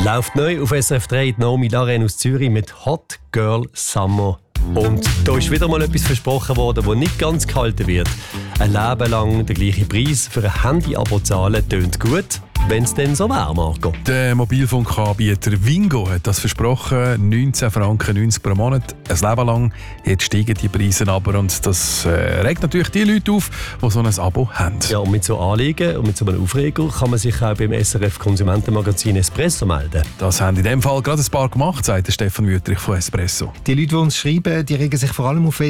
Läuft neu auf SRF 3 Naomi Darren aus Zürich mit Hot Girl Summer. Und da ist wieder mal etwas versprochen worden, das nicht ganz gehalten wird. Ein Leben lang der gleiche Preis für ein Handy-Abo zahlen tönt gut, wenn es denn so wäre, Marco. Der Mobilfunkanbieter Wingo hat das versprochen, 19 Franken 90 pro Monat, ein Leben lang. Jetzt steigen die Preise aber und das regt natürlich die Leute auf, die so ein Abo haben. Ja, und mit so Anliegen und mit so einem Aufreger kann man sich auch beim SRF Konsumentenmagazin Espresso melden. Das haben in dem Fall gerade ein paar gemacht, sagt Stefan Wüttrich von Espresso. Die Leute, die uns schreiben, die regen sich vor allem auf